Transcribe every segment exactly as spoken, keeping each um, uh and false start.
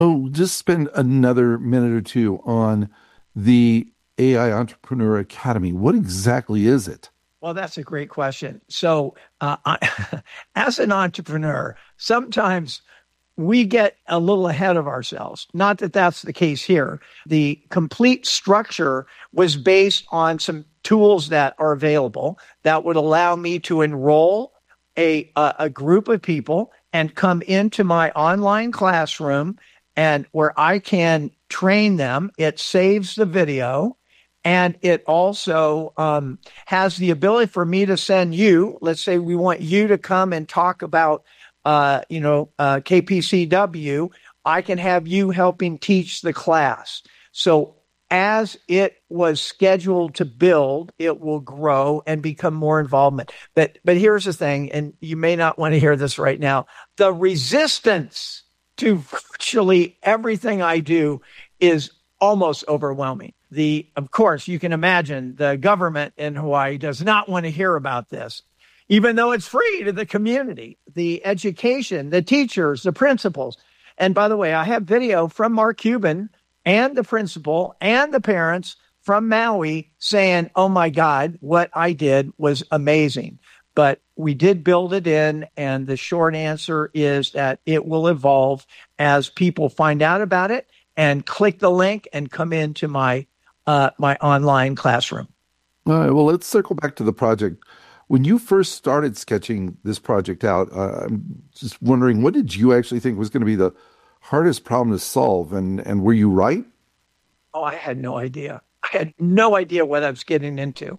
Oh, just spend another minute or two on the A I Entrepreneur Academy. What exactly is it? Well, that's a great question. So, uh, I, as an entrepreneur, sometimes we get a little ahead of ourselves. Not that that's the case here. The complete structure was based on some tools that are available that would allow me to enroll a, a, a group of people and come into my online classroom and where I can train them. It saves the video. And it also um, has the ability for me to send you, let's say we want you to come and talk about, uh, you know, uh, K P C W. I can have you helping teach the class. So as it was scheduled to build, it will grow and become more involvement. But, but here's the thing, and you may not want to hear this right now. The resistance to virtually everything I do is almost overwhelming. The, of course, you can imagine the government in Hawaii does not want to hear about this, even though it's free to the community, the education, the teachers, the principals. And by the way, I have video from Mark Cuban and the principal and the parents from Maui saying, oh my God, what I did was amazing. But we did build it in. And the short answer is that it will evolve as people find out about it and click the link and come into my uh, my online classroom. All right, well, let's circle back to the project. When you first started sketching this project out, uh, I'm just wondering, what did you actually think was going to be the hardest problem to solve? And, and were you right? Oh, I had no idea. I had no idea what I was getting into.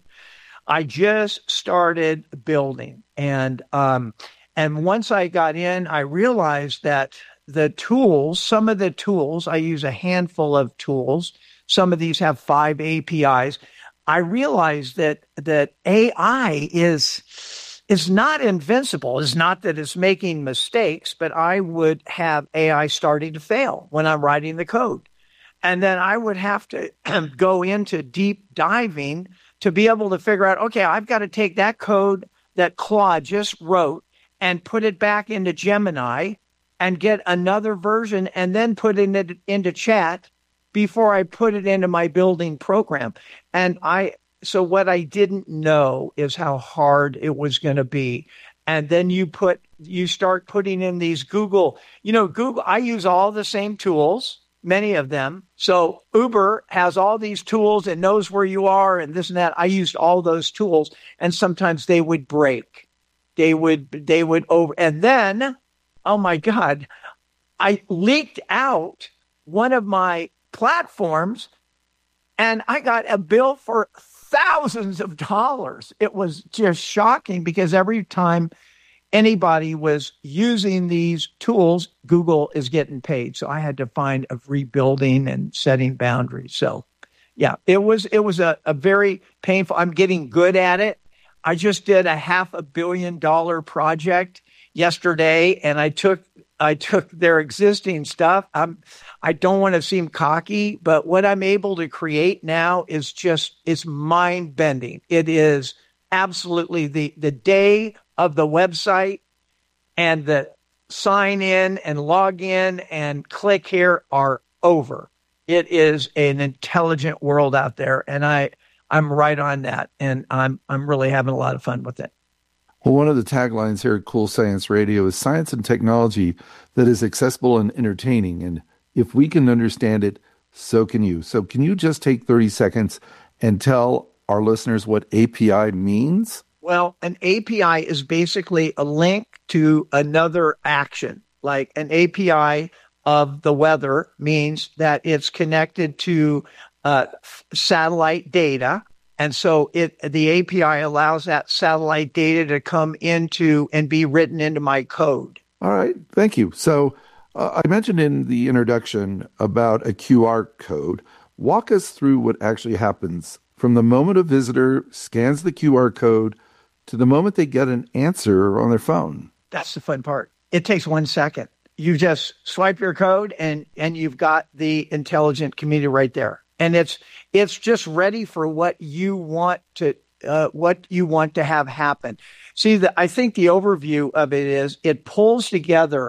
I just started building. And, um, and once I got in, I realized that the tools, some of the tools, I use a handful of tools. Some of these have five A P Is. I realized that that A I is is not invincible. It's not that it's making mistakes, but I would have A I starting to fail when I'm writing the code. And then I would have to go into deep diving to be able to figure out, okay, I've got to take that code that Claude just wrote and put it back into Gemini and get another version and then put it into chat before I put it into my building program. And I, so what I didn't know is how hard it was going to be. And then you put, you start putting in these Google, you know, Google, I use all the same tools, many of them. So Uber has all these tools and knows where you are and this and that. I used all those tools and sometimes they would break. They would, they would over, and then, oh my God, I leaked out one of my platforms and I got a bill for thousands of dollars. It was just shocking because every time anybody was using these tools, Google is getting paid. So I had to find a rebuilding and setting boundaries. So yeah, it was, it was a, a very painful, I'm getting good at it. I just did a half a billion dollar project yesterday and I took I took their existing stuff. I'm, I don't want to seem cocky, but what I'm able to create now is just, it's mind bending. It is absolutely the, the day of the website and the sign in and log in and click here are over. It is an intelligent world out there. And I, I'm right on that. And I'm, I'm really having a lot of fun with it. Well, one of the taglines here at Cool Science Radio is science and technology that is accessible and entertaining. And if we can understand it, so can you. So can you just take thirty seconds and tell our listeners what A P I means? Well, an A P I is basically a link to another action. Like an A P I of the weather means that it's connected to uh, satellite data. And so it, the A P I allows that satellite data to come into and be written into my code. All right. Thank you. So uh, I mentioned in the introduction about a Q R code. Walk us through what actually happens from the moment a visitor scans the Q R code to the moment they get an answer on their phone. That's the fun part. It takes one second. You just swipe your code and, and you've got the intelligent community right there. And it's it's just ready for what you want to uh, what you want to have happen. See, the, I think the overview of it is it pulls together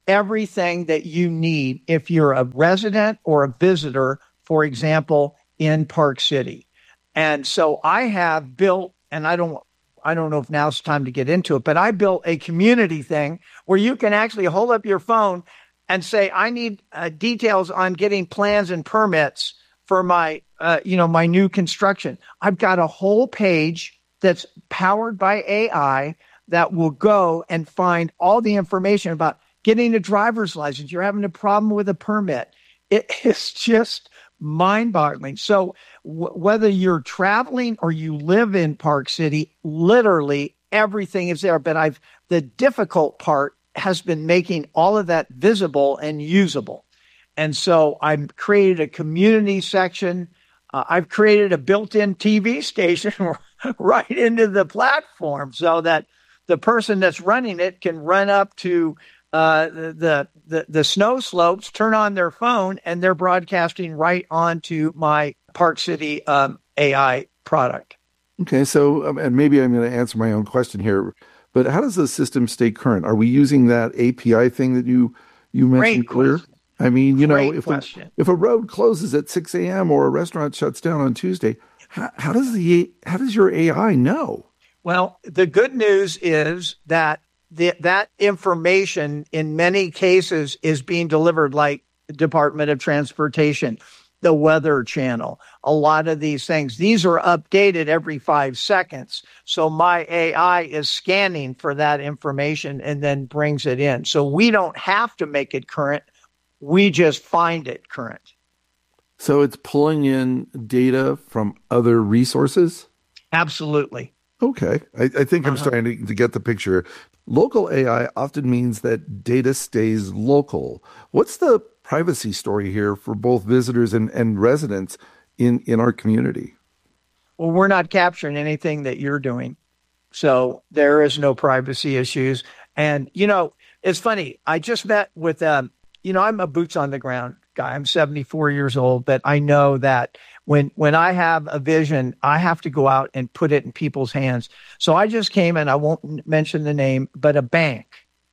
everything that you need if you're a resident or a visitor, for example, in Park City. And so I have built, and I don't I don't know if now's the time to get into it, but I built a community thing where you can actually hold up your phone and say, I need uh, details on getting plans and permits for my, uh, you know, my new construction. I've got a whole page that's powered by A I that will go and find all the information about getting a driver's license. You're having a problem with a permit. It is just mind-boggling. So w- whether you're traveling or you live in Park City, literally everything is there. But I've the difficult part has been making all of that visible and usable. And so I've created a community section. Uh, I've created a built-in T V station right into the platform so that the person that's running it can run up to uh, the, the the snow slopes, turn on their phone, and they're broadcasting right onto my Park City um, A I product. Okay, so um, and maybe I'm going to answer my own question here, but how does the system stay current? Are we using that A P I thing that you you mentioned earlier? I mean, you Great know, if a, question. if a road closes at six a.m. or a restaurant shuts down on Tuesday, how, how does the how does your A I know? Well, the good news is that the, that information in many cases is being delivered like the Department of Transportation, the Weather Channel, a lot of these things. These are updated every five seconds. So my A I is scanning for that information and then brings it in. So we don't have to make it current. We just find it current. So it's pulling in data from other resources? Absolutely. Okay. I, I think I'm Uh-huh. starting to, to get the picture. Local A I often means that data stays local. What's the privacy story here for both visitors and, and residents in, in our community? Well, we're not capturing anything that you're doing. So there is no privacy issues. And, you know, it's funny. I just met with, um, you know, I'm a boots on the ground guy. I'm seventy-four years old, but I know that when when I have a vision, I have to go out and put it in people's hands. So I just came and I won't mention the name, but a bank.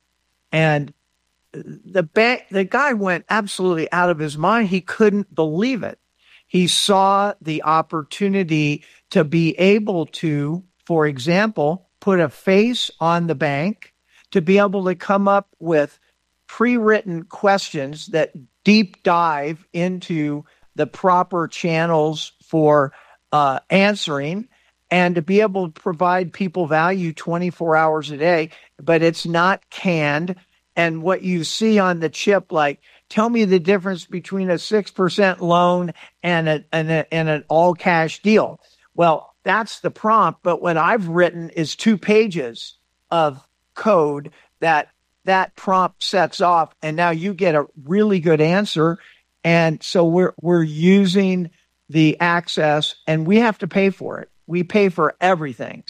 And the bank, the guy went absolutely out of his mind. He couldn't believe it. He saw the opportunity to be able to, for example, put a face on the bank, to be able to come up with pre-written questions that deep dive into the proper channels for uh, answering, and to be able to provide people value twenty-four hours a day, but it's not canned. And what you see on the chip, like, tell me the difference between a six percent loan and, a, and, a, and an all cash deal. Well, that's the prompt. But what I've written is two pages of code that that prompt sets off, and now you get a really good answer. And so we're we're using the access, and we have to pay for it. We pay for everything.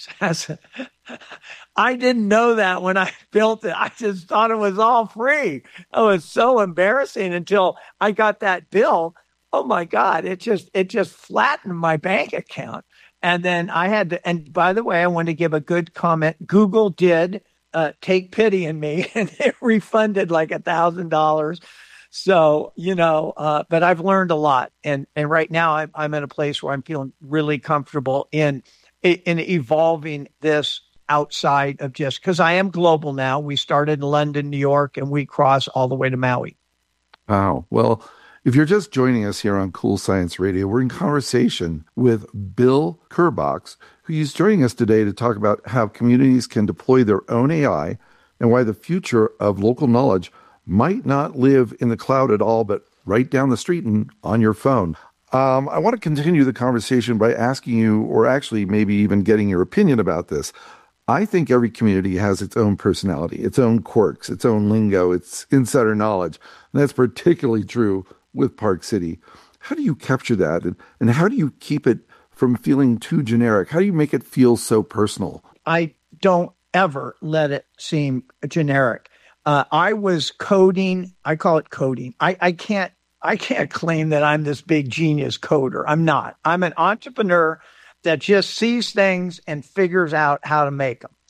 I didn't know that when I built it. I just thought it was all free. It was so embarrassing until I got that bill. Oh my God, it just it just flattened my bank account. And then I had to, and by the way, I want to give a good comment. Google did Uh, take pity in me, and it refunded like a thousand dollars. So, you know, uh, but I've learned a lot. And, and right now I'm, I'm in a place where I'm feeling really comfortable in, in evolving this outside of just, because I am global now. We started in London, New York, and we cross all the way to Maui. Wow. Well, if you're just joining us here on Cool Science Radio, we're in conversation with Bill Kerbox, who's joining us today to talk about how communities can deploy their own A I and why the future of local knowledge might not live in the cloud at all, but right down the street and on your phone. Um, I want to continue the conversation by asking you, or actually maybe even getting your opinion about this. I think every community has its own personality, its own quirks, its own lingo, its insider knowledge. And that's particularly true with Park City. How do you capture that? And, and how do you keep it from feeling too generic? How do you make it feel so personal? I don't ever let it seem generic. Uh, I was coding. I call it coding. I, I can't, I can't claim that I'm this big genius coder. I'm not. I'm an entrepreneur that just sees things and figures out how to make them.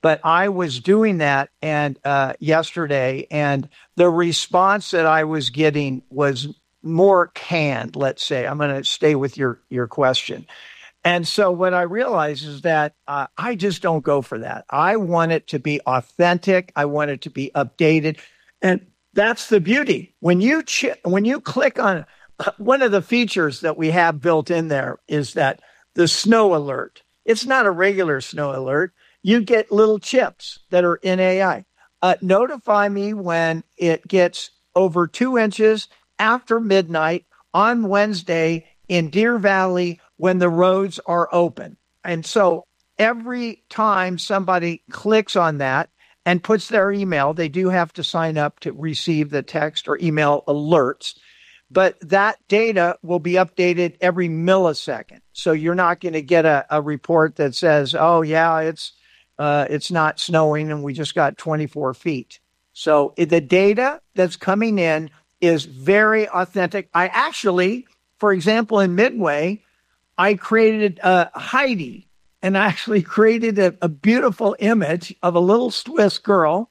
But I was doing that and uh, yesterday, and the response that I was getting was more canned, let's say. I'm going to stay with your, your question. And so what I realized is that uh, I just don't go for that. I want it to be authentic. I want it to be updated. And that's the beauty. When you ch- when you click on uh, one of the features that we have built in there is that the snow alert. It's not a regular snow alert. You get little chips that are in A I. Uh, notify me when it gets over two inches after midnight on Wednesday in Deer Valley when the roads are open. And so every time somebody clicks on that and puts their email, they do have to sign up to receive the text or email alerts. But that data will be updated every millisecond. So you're not going to get a, a report that says, oh, yeah, it's uh, it's not snowing and we just got twenty-four feet. So the data that's coming in is very authentic. I actually, for example, in Midway, I created uh, Heidi, and I actually created a, a beautiful image of a little Swiss girl,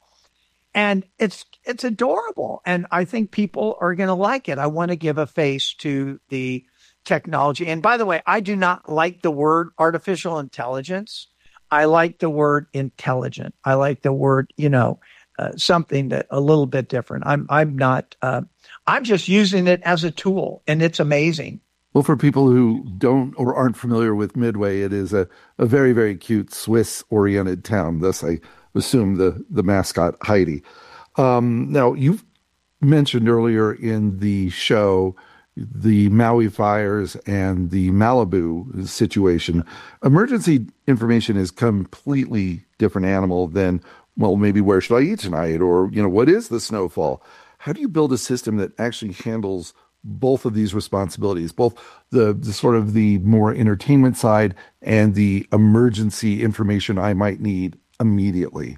and it's it's adorable. And I think people are going to like it. I want to give a face to the technology. And by the way, I do not like the word artificial intelligence. I like the word intelligent. I like the word, you know, uh, something that a little bit different. I'm I'm not. Uh, I'm just using it as a tool, and it's amazing. Well, for people who don't or aren't familiar with Midway, it is a, a very, very cute Swiss-oriented town. Thus, I assume the, the mascot, Heidi. Um, now, you've mentioned earlier in the show the Maui fires and the Malibu situation. Emergency information is completely different animal than, well, maybe where should I eat tonight? Or, you know, what is the snowfall? How do you build a system that actually handles both of these responsibilities, both the, the sort of the more entertainment side and the emergency information I might need immediately?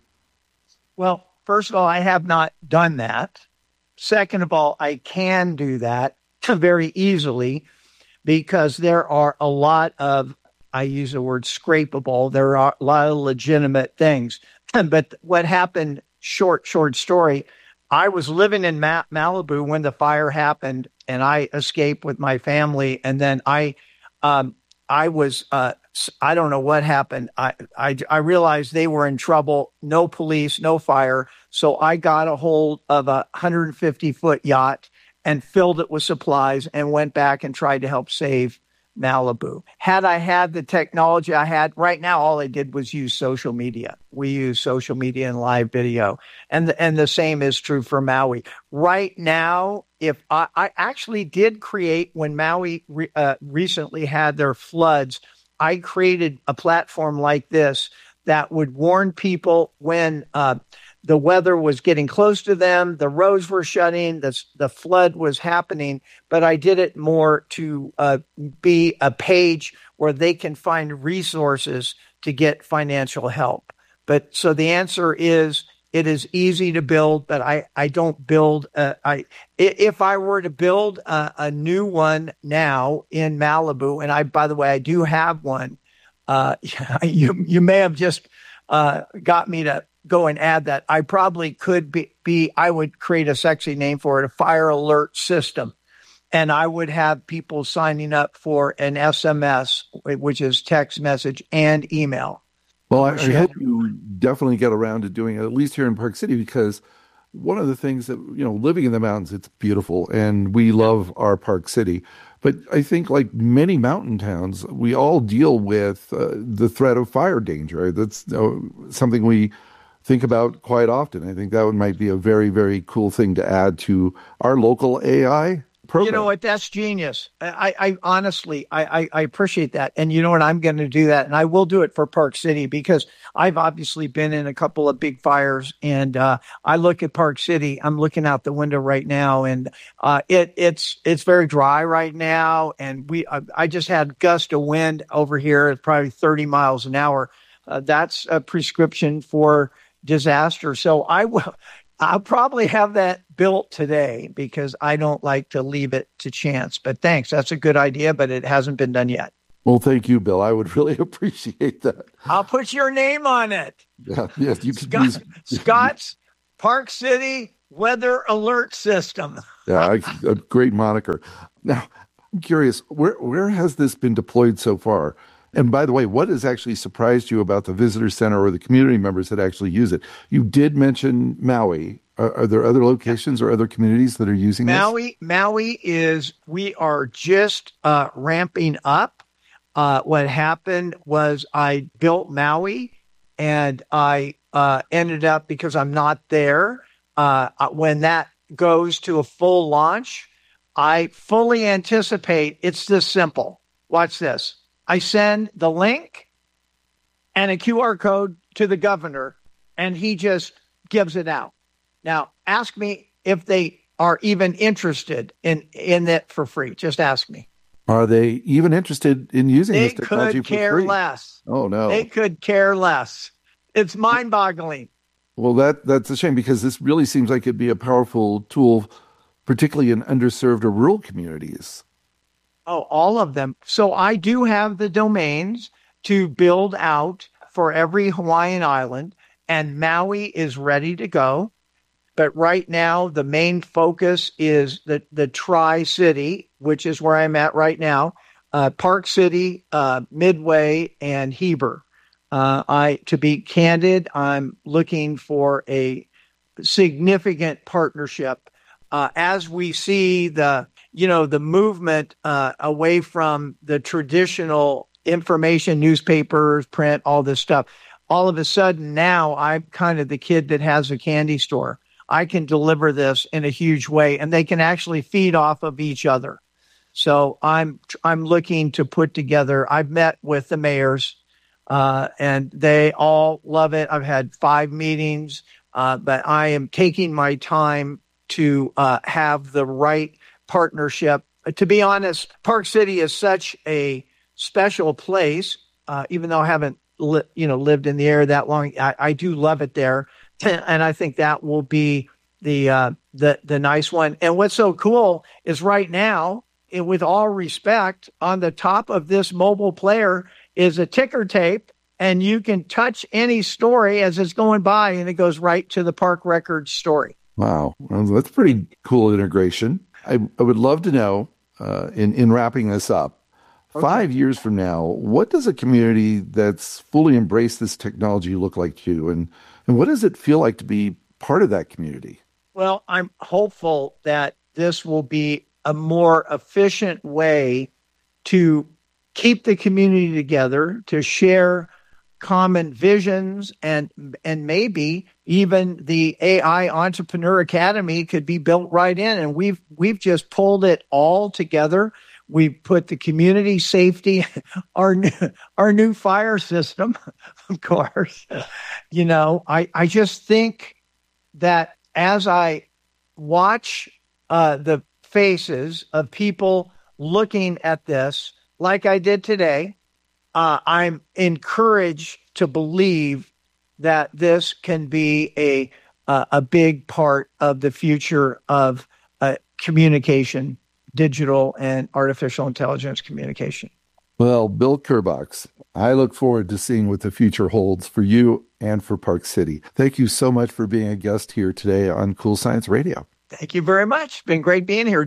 Well, first of all, I have not done that. Second of all, I can do that very easily because there are a lot of, I use the word scrapable, there are a lot of legitimate things. But what happened, short, short story, I was living in Ma- Malibu when the fire happened, and I escaped with my family. And then I, um, I was, uh, I don't know what happened. I, I, I realized they were in trouble. No police, no fire. So I got a hold of a one hundred fifty foot yacht and filled it with supplies and went back and tried to help save Malibu. Had I had the technology I had right now, all I did was use social media. We use social media and live video. And the, and the same is true for Maui. Right now, if I, I actually did create, when Maui re, uh, recently had their floods, I created a platform like this that would warn people when uh, the weather was getting close to them, the roads were shutting, the, the flood was happening, but I did it more to uh, be a page where they can find resources to get financial help. But so the answer is, it is easy to build, but I, I don't build. Uh, I if I were to build a, a new one now in Malibu, and I, by the way, I do have one. Uh, you you may have just uh, got me to go and add that. I probably could be, be. I would create a sexy name for it, a fire alert system, and I would have people signing up for an S M S, which is text message and email. Well, I, I hope you definitely get around to doing it, at least here in Park City, because one of the things that, you know, living in the mountains, it's beautiful, and we love our Park City. But I think, like many mountain towns, we all deal with uh, the threat of fire danger. That's uh, something we think about quite often. I think that one might be a very, very cool thing to add to our local A I program. You know what? That's genius. I, I honestly, I, I, I appreciate that. And you know what? I'm going to do that. And I will do it for Park City because I've obviously been in a couple of big fires. And uh, I look at Park City. I'm looking out the window right now. And uh, it it's it's very dry right now. And we I, I just had gust of wind over here at probably thirty miles an hour. Uh, that's a prescription for disaster. So I will. I'll probably have that built today because I don't like to leave it to chance. But thanks. That's a good idea, but it hasn't been done yet. Well, thank you, Bill. I would really appreciate that. I'll put your name on it. Yeah, yes, you could Scott, use Scott's Park City Weather Alert System. Yeah, a great moniker. Now, I'm curious, where where has this been deployed so far? And by the way, what has actually surprised you about the visitor center or the community members that actually use it? You did mention Maui. Are, are there other locations or other communities that are using Maui, this? Maui is, we are just uh, ramping up. Uh, what happened was I built Maui and I uh, ended up, because I'm not there, uh, when that goes to a full launch, I fully anticipate it's this simple. Watch this. I send the link and a Q R code to the governor, and he just gives it out. Now, ask me if they are even interested in, in it for free. Just ask me. Are they even interested in using they this technology for free? They could care less. Oh, no. They could care less. It's mind-boggling. Well, that that's a shame, because this really seems like it'd be a powerful tool, particularly in underserved or rural communities. Oh, all of them. So I do have the domains to build out for every Hawaiian island, and Maui is ready to go. But right now, the main focus is the, the Tri-City, which is where I'm at right now, uh, Park City, uh, Midway, and Heber. Uh, I, to be candid, I'm looking for a significant partnership uh, as we see the, you know, the movement uh, away from the traditional information, newspapers, print, all this stuff. All of a sudden now I'm kind of the kid that has a candy store. I can deliver this in a huge way, and they can actually feed off of each other. So I'm I'm looking to put together. I've met with the mayors, uh, and they all love it. I've had five meetings, uh, but I am taking my time to uh, have the right partnership. To be honest, Park City is such a special place. Uh, even though I haven't li- you know lived in the area that long, I, I do love it there. And I think that will be the uh, the the nice one. And what's so cool is right now, it, with all respect, on the top of this mobile player is a ticker tape, and you can touch any story as it's going by, and it goes right to the park record story. Wow, well, that's pretty cool integration. I, I would love to know, uh, in in wrapping this up, okay. five years from now, what does a community that's fully embraced this technology look like to you? And And what does it feel like to be part of that community? Well, I'm hopeful that this will be a more efficient way to keep the community together, to share common visions, and and maybe even the A I Entrepreneur Academy could be built right in. And we've we've just pulled it all together. We put the community safety, our new, our new fire system, of course. You know, I, I just think that as I watch uh, the faces of people looking at this, like I did today, uh, I'm encouraged to believe that this can be a uh, a big part of the future of uh, communication. Digital and artificial intelligence communication. Well, Bill Kerbox, I look forward to seeing what the future holds for you and for Park City. Thank you so much for being a guest here today on Cool Science Radio. Thank you very much. It's been great being here.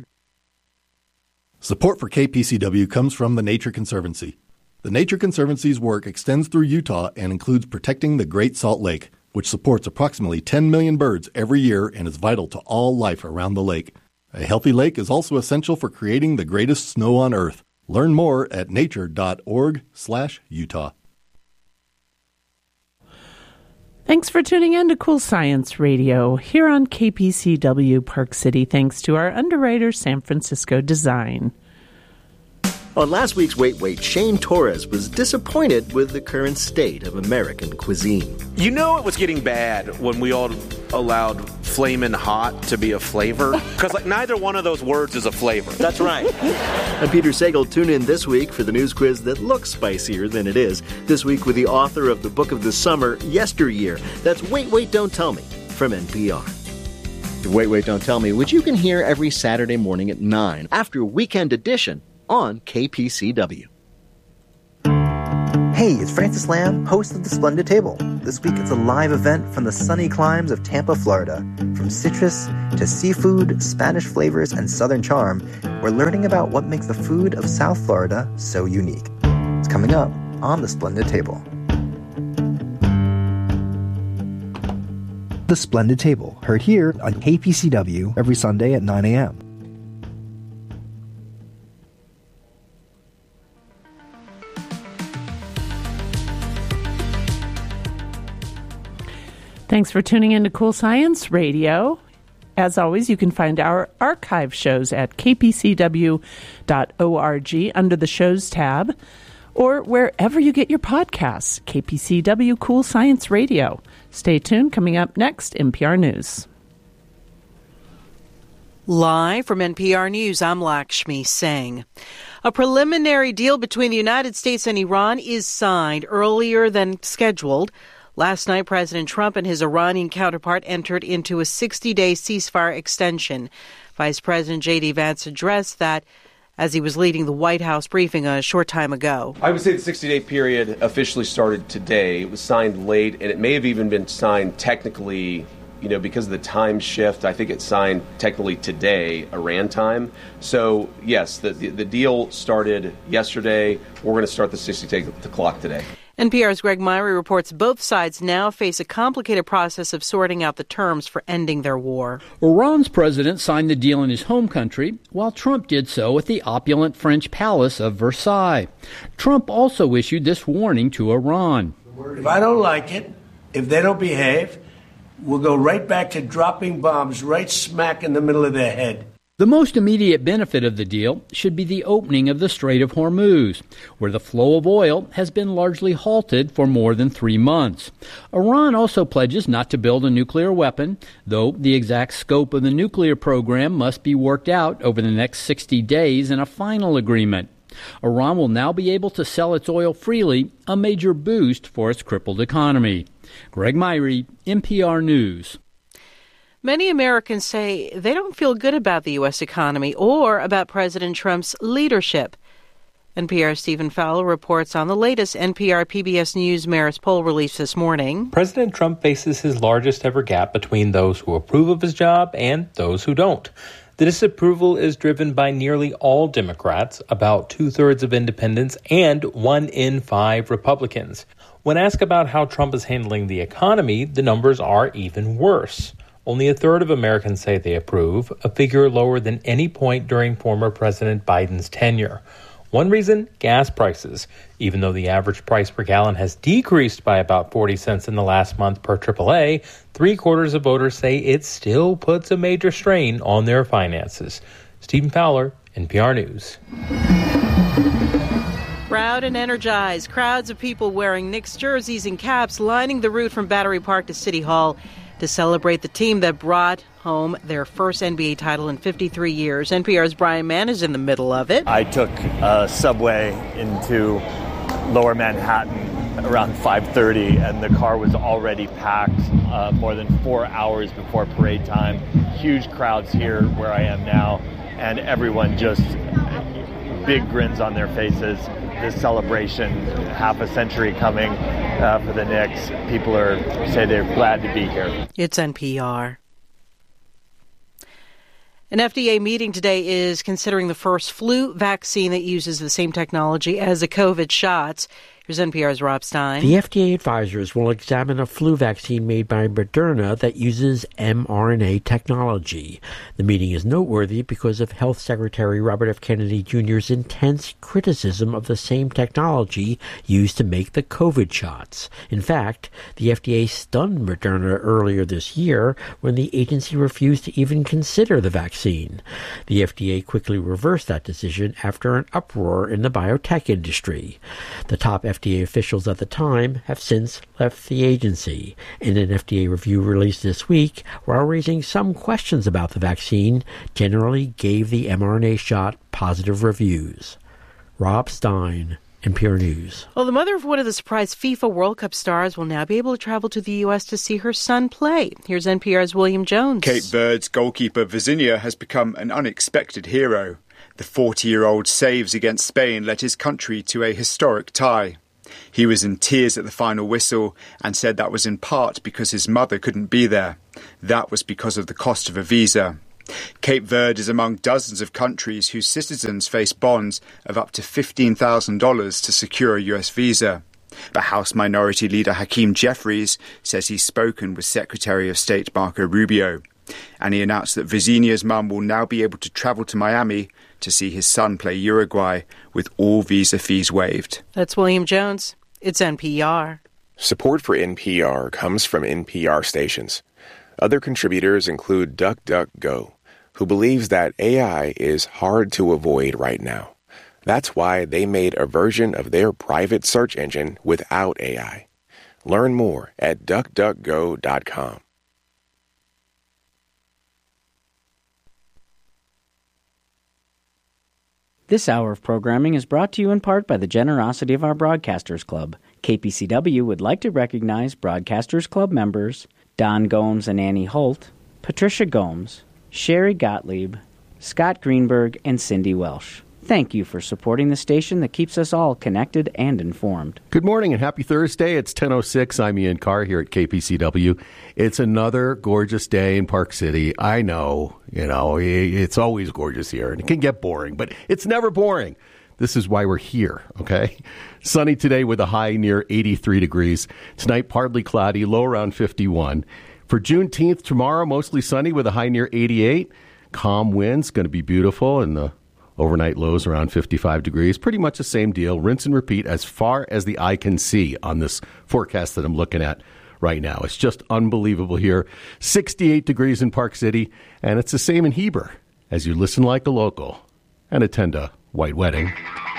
Support for K P C W comes from the Nature Conservancy. The Nature Conservancy's work extends through Utah and includes protecting the Great Salt Lake, which supports approximately ten million birds every year and is vital to all life around the lake. A healthy lake is also essential for creating the greatest snow on Earth. Learn more at nature.org slash Utah. Thanks for tuning in to Cool Science Radio here on K P C W Park City, thanks to our underwriter, San Francisco Design. On last week's Wait Wait, Shane Torres was disappointed with the current state of American cuisine. You know it was getting bad when we all allowed flamin' hot to be a flavor? Because like neither one of those words is a flavor. That's right. I'm Peter Sagal. Tune in this week for the news quiz that looks spicier than it is. This week with the author of the book of the summer, Yesteryear. That's Wait Wait, Don't Tell Me from N P R. Wait Wait, Don't Tell Me, which you can hear every Saturday morning at nine after Weekend Edition on K P C W. Hey, it's Francis Lamb, host of The Splendid Table. This week it's a live event from the sunny climes of Tampa, Florida. From citrus to seafood, Spanish flavors, and Southern charm, we're learning about what makes the food of South Florida so unique. It's coming up on The Splendid Table. The Splendid Table, heard here on K P C W every Sunday at nine a.m. Thanks for tuning in to Cool Science Radio. As always, you can find our archive shows at k p c w dot org under the Shows tab, or wherever you get your podcasts, K P C W Cool Science Radio. Stay tuned. Coming up next, N P R News. Live from N P R News, I'm Lakshmi Singh. A preliminary deal between the United States and Iran is signed earlier than scheduled. Last night, President Trump and his Iranian counterpart entered into a sixty-day ceasefire extension. Vice President J D. Vance addressed that as he was leading the White House briefing a short time ago. I would say the sixty-day period officially started today. It was signed late, and it may have even been signed technically, you know, because of the time shift. I think it's signed technically today, Iran time. So, yes, the, the, the deal started yesterday. We're going to start the sixty-day clock today. N P R's Greg Myrie reports both sides now face a complicated process of sorting out the terms for ending their war. Iran's president signed the deal in his home country, while Trump did so at the opulent French palace of Versailles. Trump also issued this warning to Iran. If I don't like it, if they don't behave, we'll go right back to dropping bombs right smack in the middle of their head. The most immediate benefit of the deal should be the opening of the Strait of Hormuz, where the flow of oil has been largely halted for more than three months. Iran also pledges not to build a nuclear weapon, though the exact scope of the nuclear program must be worked out over the next sixty days in a final agreement. Iran will now be able to sell its oil freely, a major boost for its crippled economy. Greg Myrie, N P R News. Many Americans say they don't feel good about the U S economy or about President Trump's leadership. N P R's Stephen Fowler reports on the latest N P R P B S News Marist poll released this morning. President Trump faces his largest ever gap between those who approve of his job and those who don't. The disapproval is driven by nearly all Democrats, about two-thirds of independents, and one in five Republicans. When asked about how Trump is handling the economy, the numbers are even worse. Only a third of Americans say they approve, a figure lower than any point during former President Biden's tenure. One reason, gas prices. Even though the average price per gallon has decreased by about forty cents in the last month per triple A, three-quarters of voters say it still puts a major strain on their finances. Stephen Fowler, N P R News. Proud and energized, crowds of people wearing Knicks jerseys and caps lining the route from Battery Park to City Hall to celebrate the team that brought home their first N B A title in fifty-three years. N P R's Brian Mann is in the middle of it. I took a subway into Lower Manhattan around five thirty, and the car was already packed uh, more than four hours before parade time. Huge crowds here where I am now, and everyone just big grins on their faces. This celebration, half a century coming uh, for the Knicks. People are say they're glad to be here. It's N P R. An F D A meeting today is considering the first flu vaccine that uses the same technology as the COVID shots. Here's N P R's Rob Stein. The F D A advisors will examine a flu vaccine made by Moderna that uses mRNA technology. The meeting is noteworthy because of Health Secretary Robert F. Kennedy Junior's intense criticism of the same technology used to make the COVID shots. In fact, the F D A stunned Moderna earlier this year when the agency refused to even consider the vaccine. The F D A quickly reversed that decision after an uproar in the biotech industry. The top F D A officials at the time have since left the agency. In an F D A review released this week, while raising some questions about the vaccine, generally gave the mRNA shot positive reviews. Rob Stein, N P R News. Well, the mother of one of the surprise FIFA World Cup stars will now be able to travel to the U S to see her son play. Here's N P R's William Jones. Cape Verde's goalkeeper Vizinha has become an unexpected hero. The forty-year-old saves against Spain led his country to a historic tie. He was in tears at the final whistle and said that was in part because his mother couldn't be there. That was because of the cost of a visa. Cape Verde is among dozens of countries whose citizens face bonds of up to fifteen thousand dollars to secure a U S visa. But House Minority Leader Hakeem Jeffries says he's spoken with Secretary of State Marco Rubio. And he announced that Virginia's mum will now be able to travel to Miami to see his son play Uruguay with all visa fees waived. That's William Jones. It's N P R. Support for N P R comes from N P R stations. Other contributors include DuckDuckGo, who believes that A I is hard to avoid right now. That's why they made a version of their private search engine without A I. Learn more at duck duck go dot com. This hour of programming is brought to you in part by the generosity of our Broadcasters Club. K P C W would like to recognize Broadcasters Club members Don Gomes and Annie Holt, Patricia Gomes, Sherry Gottlieb, Scott Greenberg, and Cindy Welsh. Thank you for supporting the station that keeps us all connected and informed. Good morning and happy Thursday. It's ten oh six. I'm Ian Carr here at K P C W. It's another gorgeous day in Park City. I know, you know, it's always gorgeous here, and it can get boring, but it's never boring. This is why we're here, okay? Sunny today with a high near eighty-three degrees. Tonight, partly cloudy, low around fifty-one. For Juneteenth, tomorrow, mostly sunny with a high near eighty-eight. Calm winds, going to be beautiful, and the overnight lows around fifty-five degrees. Pretty much the same deal. Rinse and repeat as far as the eye can see on this forecast that I'm looking at right now. It's just unbelievable here. sixty-eight degrees in Park City, and it's the same in Heber as you listen like a local and attend a white wedding.